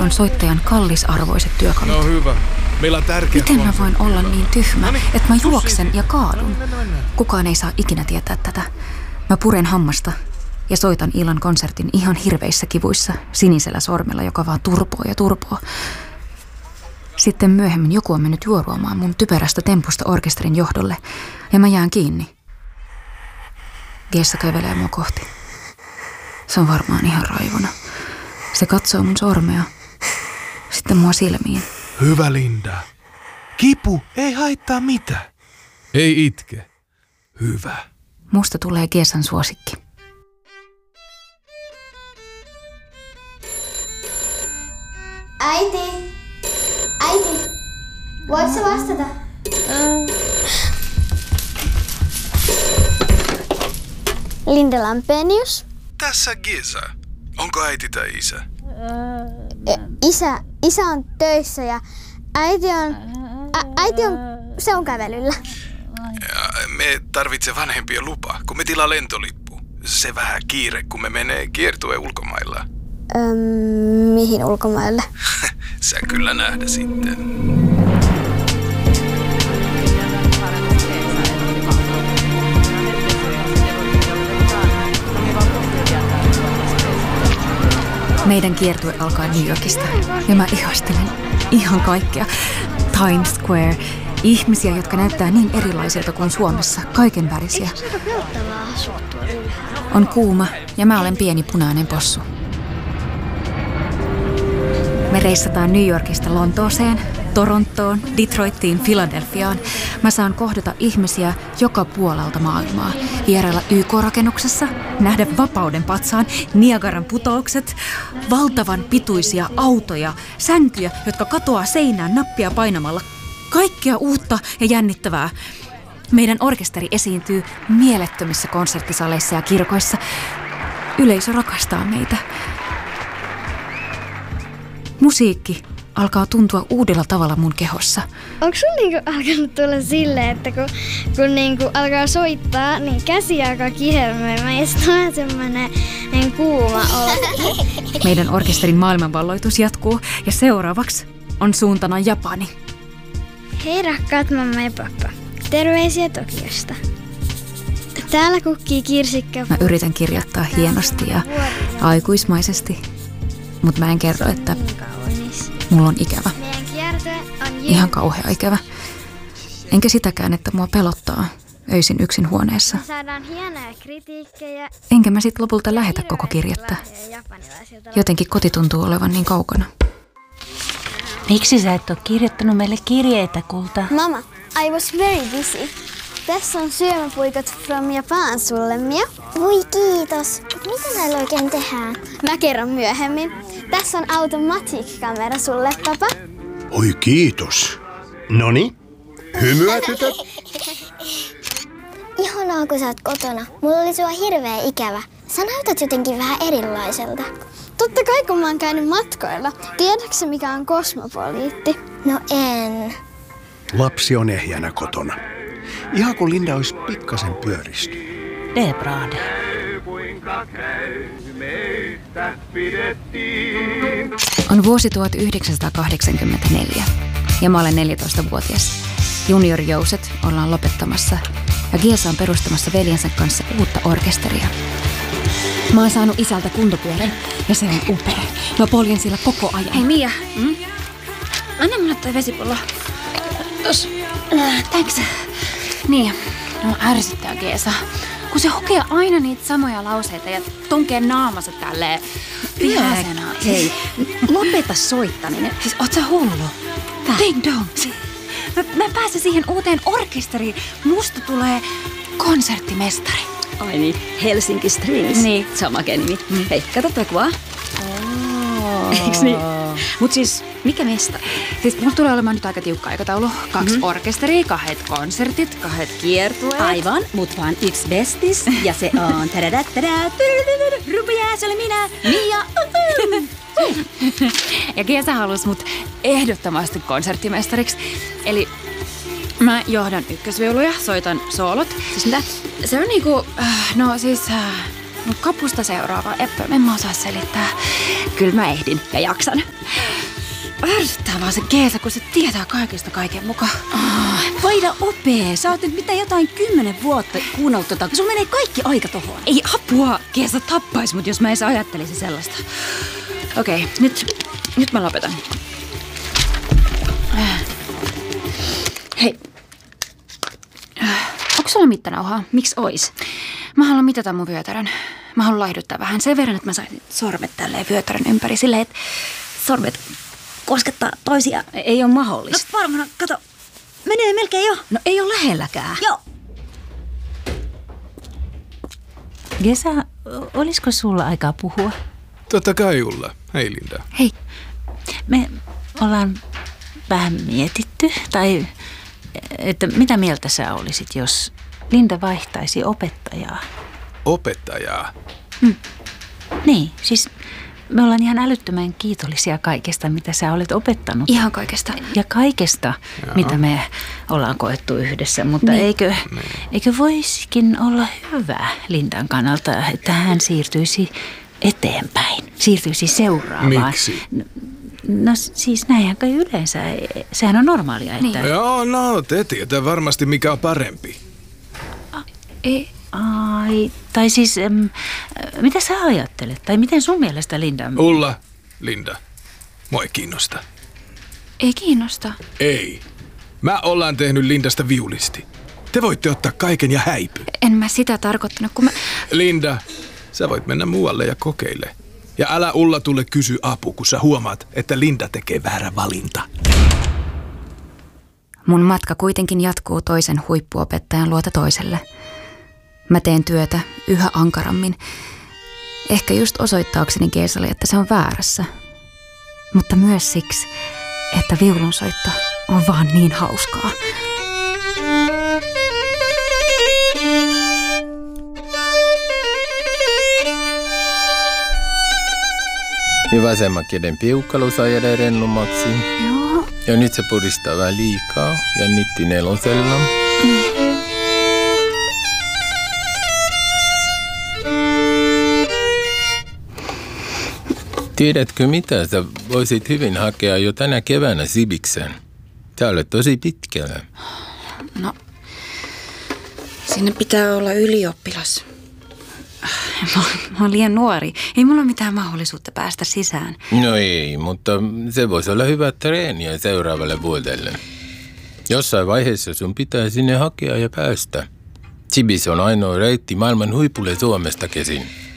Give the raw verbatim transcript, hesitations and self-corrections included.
on soittajan kallisarvoiset työkalut. No hyvä. Meillä on tärkeä Miten mä voin olla niin tyhmä, Noniin, että mä Jussi. juoksen ja kaadun? Kukaan ei saa ikinä tietää tätä. Mä puren hammasta ja soitan illan konsertin ihan hirveissä kivuissa sinisellä sormella, joka vaan turpoo ja turpoo. Sitten myöhemmin joku on mennyt juoruamaan mun typerästä tempusta orkesterin johdolle ja mä jään kiinni. Geessa kävelee mua kohti. Se on varmaan ihan raivona. Se katsoo mun sormea, sitten mua silmiin. Hyvä Linda. Kipu ei haittaa mitään. Ei itke. Hyvä. Musta tulee Geesan suosikki. Äiti! Äiti! Voitko sä vastata? Linda Lampenius? Tässä Gesa. Onko äiti tai isä? E, isä, isä on töissä ja äiti on, ä, äiti on, se on kävelyllä. Ja me tarvitsee vanhempien lupa, kun me tilaa lentolippu. Se vähän kiire, kun me menee kiertue ulkomailla. Öm, mihin ulkomaille? Sä kyllä nähdä sitten. Meidän kiertue alkaa New Yorkista ja mä ihastelen ihan kaikkea. Times Square, ihmisiä, jotka näyttää niin erilaisilta kuin Suomessa, kaiken värisiä. Eikö se aika pelottavaa asua tuolla ylhäällä? On kuuma ja mä olen pieni punainen possu. Me reissataan New Yorkista Lontooseen, Torontoon, Detroittiin, Philadelphiaan. Mä saan kohdata ihmisiä joka puolelta maailmaa. Vierailla Y K-rakennuksessa, nähdä vapauden patsaan, Niagaran putoukset, valtavan pituisia autoja, sänkyjä, jotka katoaa seinään nappia painamalla. Kaikkea uutta ja jännittävää. Meidän orkesteri esiintyy mielettömissä konserttisaleissa ja kirkoissa. Yleisö rakastaa meitä. Musiikki alkaa tuntua uudella tavalla mun kehossa. Onko sun niinku alkanut tulla silleen, että kun, kun niinku alkaa soittaa, niin käsi alkaa kihelmöimään ja sitten on semmoinen niin kuuma olo. Meidän orkesterin maailmanvalloitus jatkuu ja seuraavaksi on suuntana Japani. Hei rakkaat mamma ja pappa, terveisiä Tokiosta. Täällä kukkii kirsikka. Mä yritän kirjoittaa hienosti ja aikuismaisesti, mutta mä en kerro, että mulla on ikävä. Meidän kiertue on Ihan kauhea ikävä. Enkä sitäkään, että mua pelottaa öisin yksin huoneessa. Saadaan hienoja kritiikkejä. Enkä mä sit lopulta lähetä koko kirjettä. Jotenkin koti tuntuu olevan niin kaukana. Miksi sä et ole kirjoittanut meille kirjeitä, kulta? Mama, I was very busy. Tässä on syömäpuikot from Japan sulle, Mia. Voi kiitos. Mitä näillä oikein tehdään? Mä kerron myöhemmin. Tässä on automatic-kamera sulle, papa. Oi kiitos. Noni, hymyä tytöt. Ihanaa, kun sä oot kotona. Mulla oli sua hirveä ikävä. Sä näytät jotenkin vähän erilaiselta. Totta kai, kun mä oon käynyt matkoilla. Tiedätkö mikä on kosmopoliitti? No en. Lapsi on ehjänä kotona. Ihan kun Linda olisi pikkasen pyöristynyt. Det är bra det. On vuosi tuhatyhdeksänsataakahdeksankymmentäneljä ja mä olen neljätoistavuotias. Junior-jouset ollaan lopettamassa ja Gesa on perustamassa veljensä kanssa uutta orkesteria. Mä oon saanut isältä kuntopyörän ja se on upea. Mä poljen sillä koko ajan. Hei Mia, mm? Anna mulle toi vesipullo. Tos. Äh, thanks. Niin, no ärsyttää Gesa. Kun se hokee aina niitä samoja lauseita ja tunkee naamansa tälleen vihasena. Hei, lopeta soittaminen. Siis oot sä hullu? Tää. Ding dong. Mä, mä pääsen siihen uuteen orkesteriin. Musta tulee konserttimestari. Ai niin, Helsinki Strings. Niin. Samakin nimi. Mm. Hei, kato toi kuva. Oh. Eiks niin? Mut siis, mikä mestari? Siis mulla tulee olemaan nyt aika tiukka aikataulu. Kaksi Mhm. orkesteria, kahdet konsertit, kahdet kiertueet. Aivan, mut vaan yksi bestis. Ja se on tadadatada, rupea, se oli minä, Mia. Ja Gesa halusi mut ehdottomasti konserttimestariksi. Eli mä johdan ykkösviuluja, soitan soolot. Siis mitä? Se on niinku, äh, no siis, äh, No kapusta seuraava. Eppä, en mä osaa selittää. Kyllä mä ehdin ja jaksan. Ärsyttää vaan se Geesa, kun se tietää kaikesta kaiken mukaan. Oh, vaida opee. Sä oot nyt mitä jotain kymmenen vuotta kuunnellut tota. Sun menee kaikki aika tohon. Ei apua. Geesa tappais mut, jos mä edes ajattelisin sellaista. Okei, okay, nyt, nyt mä lopetan. Hei. Onko sulla mittanauhaa? Miksi ois? Mä haluan mitata mun vyötärön. Mä haluan laihduttaa vähän sen verran, että mä saisin sormet tälleen vyötärön ympäri. Silleen, että sormet koskettaa toisia. Ei ole mahdollista. No varmaan, kato. Menee melkein jo. No ei ole lähelläkään. Joo. Geesa, olisiko sulla aikaa puhua? Totta kai, Ulla. Hei, Linda. Hei. Me ollaan vähän mietitty, tai että mitä mieltä sä olisit, jos Linda vaihtaisi opettajaa? Opettajaa? Hmm. Niin, siis me ollaan ihan älyttömän kiitollisia kaikesta, mitä sä olet opettanut. Ihan kaikesta. Ja kaikesta, Jaa. mitä me ollaan koettu yhdessä, mutta niin. eikö, niin. eikö voisikin olla hyvä Lindan kannalta, että hän siirtyisi eteenpäin, siirtyisi seuraavaan. Miksi? No, no siis näinhän kai yleensä, sehän on normaalia, että... Niin. Joo, no te tietää varmasti mikä on parempi. A, ei. Ai, tai siis, äm, mitä sä ajattelet? Tai miten sun mielestä Linda... Ulla, Linda, mua ei kiinnosta. Ei kiinnosta? Ei. Mä ollaan tehnyt Lindasta viulisti. Te voitte ottaa kaiken ja häipy. En mä sitä tarkoittanut, kun mä... Linda, sä voit mennä muualle ja kokeile. Ja älä Ulla tule kysy apu, kun sä huomaat, että Linda tekee väärä valinta. Mun matka kuitenkin jatkuu toisen huippuopettajan luota toiselle. Mä teen työtä yhä ankarammin. Ehkä just osoittaakseni Geesalle, että se on väärässä. Mutta myös siksi, että viulunsoitto on vaan niin hauskaa. Ja vasemman käden piukkalo saa jäädä rennommaksi. Joo. Ja nyt se puristaa vähän liikaa ja nitti nelosella. Mm. Tiedätkö mitä? Sä voisit hyvin hakea jo tänä keväänä Sibiksen. Sä olet tosi pitkällä. No, sinne pitää olla ylioppilas. Mä, mä oon liian nuori. Ei mulla ole mitään mahdollisuutta päästä sisään. No ei, mutta se voisi olla hyvä treeniä seuraavalle vuodelle. Jossain vaiheessa sun pitää sinne hakea ja päästä. Sibis on ainoa reitti maailman huipulle Suomesta käsin.